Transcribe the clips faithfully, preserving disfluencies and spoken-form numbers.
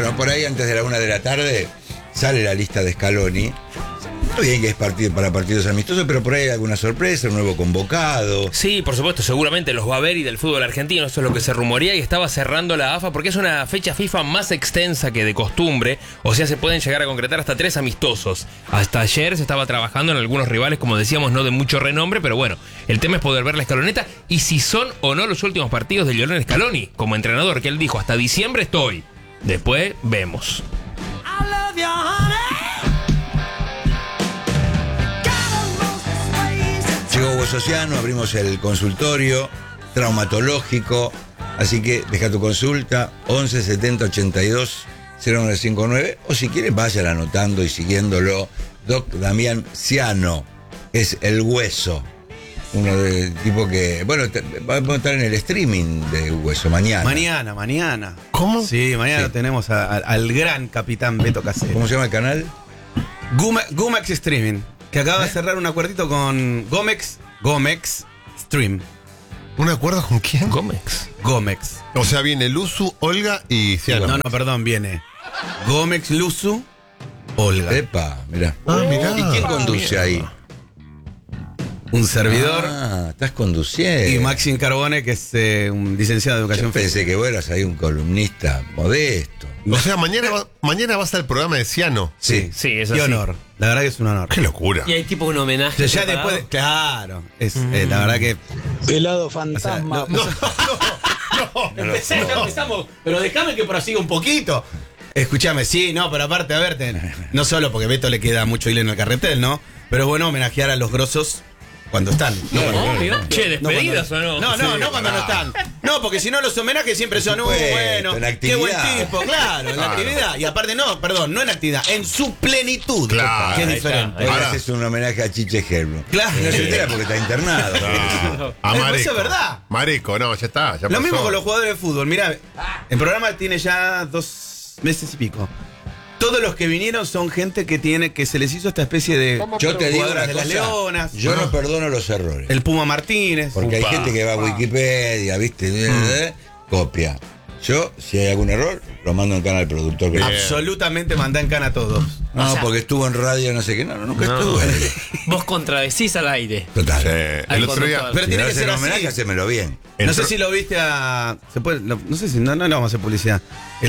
Bueno, por ahí antes de la una de la tarde sale la lista de Scaloni. Está bien que es partido para partidos amistosos, pero por ahí hay alguna sorpresa, un nuevo convocado. Sí, por supuesto, seguramente los va a ver y del fútbol argentino, eso es lo que se rumorea y estaba cerrando la A F A porque es una fecha FIFA más extensa que de costumbre, o sea, se pueden llegar a concretar hasta tres amistosos. Hasta ayer se estaba trabajando en algunos rivales, como decíamos, no de mucho renombre, pero bueno, el tema es poder ver la escaloneta y si son o no los últimos partidos de Lionel Scaloni como entrenador, que él dijo, hasta diciembre estoy, después vemos. I love you, honey. Llegó Hugo Sociano, abrimos el consultorio traumatológico, así que deja tu consulta once setenta ochenta y dos cero nueve cincuenta y nueve o si quieres vayan anotando y siguiéndolo. Doc Damián Ciano es el hueso, uno de tipo que, bueno, te, va a estar en el streaming de Hueso mañana. Mañana, mañana. ¿Cómo? Sí, mañana Sí. tenemos a- a- al gran capitán Beto Casero. ¿Cómo se llama el canal? Gume- Gumex Streaming, que acaba de cerrar un acuerdito con Gomex, Gomex Stream. ¿Un acuerdo con quién? Gómez. Gomex. O sea, viene Luzu, Olga y Ciano. No, no, perdón, viene Gomex, Luzu, Olga. Epa, mirá. Ah, mirá. ¿Y quién conduce ahí? Un servidor Ah, estás conduciendo. y Maxim Carbone, que es eh, un licenciado de Yo educación física. pensé que vos eras ahí un columnista modesto. O sea, mañana va, mañana va a estar el programa de Ciano. Sí. Sí, es Qué así. honor. La verdad que es un honor. Qué locura. Y hay tipo un O homenaje. sea, ya preparado. después de- Claro. Es, eh, la verdad que. Pelado o sea, fantasma. no, no, no, no, empecé, ya empezamos, pero déjame que prosiga un poquito. Escúchame, sí, no, pero aparte, a verte, no solo porque Beto le queda mucho hilo en el carretel, ¿no? Pero es bueno homenajear a los grosos cuando están. No, cuando- Obvio. Che, ¿despedidas no, o no? No, no, no cuando no están. No, porque si no los homenajes siempre son, uh, supuesto, bueno, en qué buen actividad. tipo, claro, en la Claro. actividad. Y aparte no, perdón, no en actividad, en su plenitud. Claro. Que es Ahí está. diferente. Ahora Ahora- haces un homenaje a Chiche Gerlo. Claro. No se entera porque está internado. Ah, a Eso Mareco. es verdad. Mareco, no, ya está. Ya Lo pasó. mismo con los jugadores de fútbol. Mirá, el programa tiene ya dos meses y pico. Todos los que vinieron son gente que tiene, que se les hizo esta especie de Yo te digo jugadoras una de las cosa, Leonas. yo no perdono los errores. El Puma Martínez. Porque hay Upa. gente que va a Wikipedia, ¿viste? Eh, Copia. Yo, si hay algún error, lo mando en canal al productor. Que Bien. Absolutamente mandá en cana a todos. no, O sea- porque estuvo en radio, no sé qué. No, no, nunca No. estuvo. Vos contradecís al aire. Total. Sí, Al el otro día. conductor. Pero Si tiene no que hacen ser homenaje, así. hacémelo bien. el No sé otro- si lo viste a. Se puede, no, no sé si. No, no, no vamos a hacer publicidad.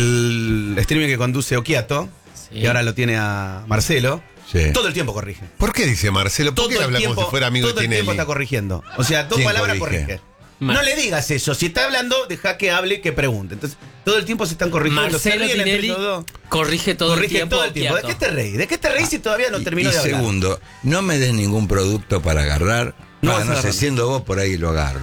El streaming que conduce Okiato, Sí. que ahora lo tiene a Marcelo, Sí. todo el tiempo corrige. ¿Por qué dice Marcelo? ¿Por Todo qué el habla tiempo, como si fuera amigo todo de el tiempo Tinelli? está corrigiendo. O sea, dos ¿Quién palabras corrige? corrige. Mal. No le digas eso. Si está hablando, deja que hable y que pregunte. Entonces, todo el tiempo se están corrigiendo. Se Marcelo ríen entre Tinelli los dos. corrige todo Corrige el tiempo. todo el tiempo. ¿De qué te reís? ¿De qué te reís si todavía no Y- terminó y de hablar? segundo, no me des ningún producto para agarrar. No No, vas a no sé, agarrar. siendo vos por ahí lo agarro.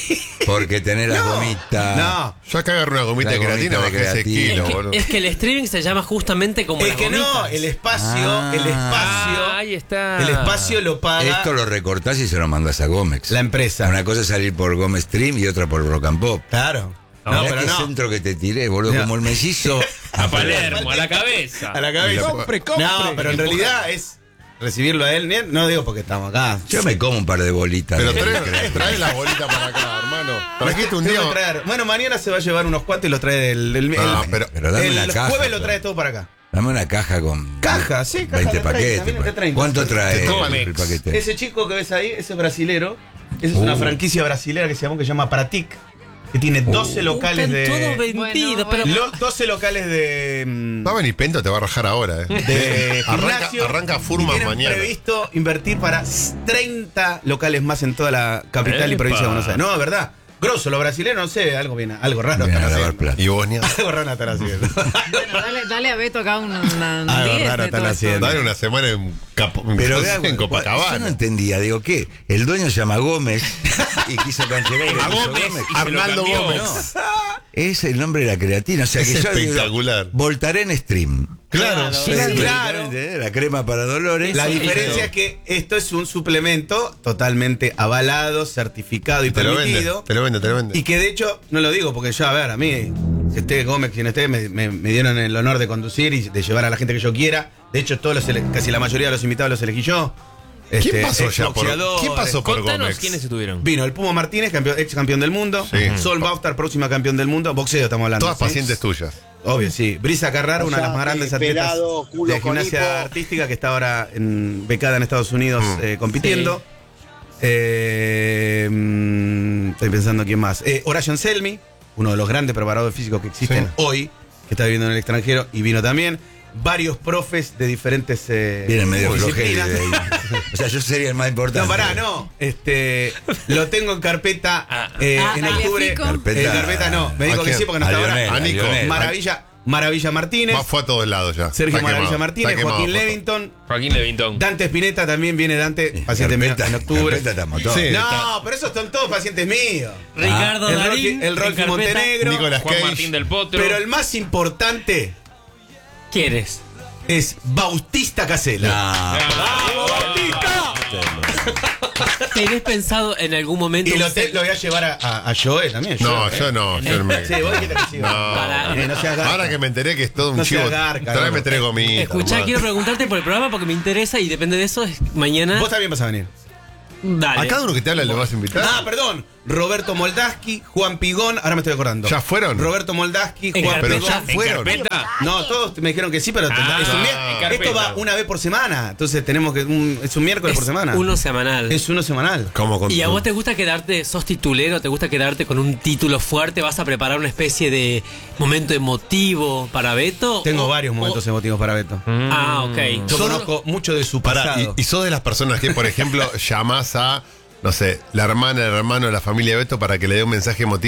Porque tenés la No, gomita. No. Yo acá agarro una gomita La de creatina, gomita de bajé ese creatina. kilo, Es boludo. que, es que el streaming se llama justamente como Es las que no, gomitas. el espacio, Ah. el espacio. Ah, ahí está. El espacio lo paga Esto lo recortás y se lo mandás a Gómez. la empresa. Una cosa es salir por Gómez Stream y otra por Rock and Pop. Claro. No, No, Mirá pero qué no. centro que te tiré, boludo, No. como el mellizo. A Palermo, a la cabeza. A la cabeza. Compre, No, pero en realidad es recibirlo a él. No digo porque estamos acá. Yo me como un par de bolitas. Pero de- trae, trae la bolita para acá, hermano. Trajiste un Tengo día. que traer. Bueno, mañana se va a llevar unos cuantos y los trae del. del- No, el- pero- pero dame el una caja, jueves lo pues. trae todo para acá. Dame una caja con Caja, sí, caja veinte de treinta, paquetes. viene de treinta. ¿Cuánto trae Te el, toman el ex. paquete? Ese chico que ves ahí, ese brasilero, esa es una Uh. franquicia brasilera que se llama, que se llama Pratic, que tiene doce locales Están de. todo vendido, Bueno, pero lo- doce locales de. mm, Va a venir Pento, te va a rajar ahora, eh. de arranca, gimnasio. arranca y Furman tienen mañana. previsto invertir para treinta locales más en toda la capital y Epa. provincia de Buenos Aires. No, es verdad. Grosso, los brasileños, no sé, algo bien, algo raro Vienen están a lavar haciendo. plata. Y Bosnia. Algo raro están haciendo. Bueno, dale, dale a Beto acá una, una, una Algo diez raro de están todo haciendo. esto. Dale una semana en, Capo, en, Pero no sé, vea, en yo no Copacabana. entendía, digo, ¿qué? El dueño se llama Gómez y quiso cancelar y le A puso Gómez y se lo Arnaldo cambió. Gómez. No, es el nombre de la creatina. O sea Es que yo digo, espectacular. Voltaren Stream. Claro, Claro, sí, claro. sí. Claro. ¿eh? La crema para dolores. La Eso, diferencia eso. es que esto es un suplemento totalmente avalado, certificado y Te lo vende, permitido. te lo vende, te lo vende. Y que de hecho, no lo digo porque yo, a ver, a mí, si esté Gómez, quien esté, me, me- me dieron el honor de conducir y de llevar a la gente que yo quiera. De hecho, todos los, ele- casi la mayoría de los invitados los elegí yo. ¿Quién Este, pasó ya por, exboxeadores. ¿quién pasó por Contanos Gómez? quiénes estuvieron. Vino el Puma Martínez, campeón, ex campeón del mundo. Sí. Sol Baustar, próxima campeón del mundo. Boxeo estamos hablando. Todas ¿sí? pacientes tuyas. Obvio, sí. Brisa Carrara, una de las más grandes atletas Pelado, culo de gimnasia con hipo. artística que está ahora en, becada en Estados Unidos eh, compitiendo. Eh, mm, estoy pensando quién más. Eh, Horacio Anselmi, uno de los grandes preparadores físicos que existen Sí. hoy, que está viviendo en el extranjero y vino también. Varios profes de diferentes eh, Vienen medio disciplinas. flojeros de ahí. O sea, yo sería el más importante. No, pará, no. Este, lo tengo en carpeta Ah. eh, Ah, en Tagliafico. octubre. Carpeta- En carpeta no. Me dijo ¿A que quién? sí porque no A está ahora. Lionel, A Nico. Lionel. Maravilla, Maravilla Martínez. Va, fue a todos lados ya. Sergio Está Maravilla quemado. Martínez, Está quemado, Joaquín fue todo. Levington, Joaquín Levington. Dante Spinetta también viene Dante, paciente mío Carpeta- en octubre. carpeta estamos todos. Sí. No, pero esos son todos pacientes míos. Ricardo el Darín. Rolfi, el en Rolfi carpeta. Montenegro. Nicolas Juan Cage. Martín del Potro. Pero el más importante ¿Quieres? es Bautista Casella. Ah, ¡Vamos, Bautista! ¿Tenés pensado en algún momento? Y lo, un te- set- lo voy a llevar a, a, a Joe también. No, Joe, yo ¿eh? no. Yo no me... Sí, vos dijiste que sí. No. Para- Eh, no seas garca. Ahora que me enteré que es todo un No chivo. seas garca, Tráeme no. tres gomitas. Escuchá, hermano. quiero preguntarte por el programa porque me interesa y depende de eso. Es mañana. Vos también vas a venir. Dale. A cada uno que te habla le vas a invitar. Ah, perdón. Roberto Moldaski, Juan Pigón, ahora me estoy acordando. ¿Ya fueron? Roberto Moldaski, En Juan Pero carpeta. ya Pigón. ¿En fueron. carpeta? No, todos me dijeron que sí, pero Ah, es un mier- en carpeta. esto va una vez por semana. Entonces tenemos que. Un, es un miércoles Es por semana. uno semanal. Es uno semanal. ¿Cómo con ¿Y a vos te gusta quedarte, sos titulero, te gusta quedarte con un título fuerte? ¿Vas a preparar una especie de momento emotivo para Beto? Tengo O- varios momentos o- emotivos para Beto. Ah, ok. Yo Solo- conozco mucho de su Pará, pasado. y, y sos de las personas que, por ejemplo, llamás a, no sé, la hermana, el hermano de la familia de Beto para que le dé un mensaje emotivo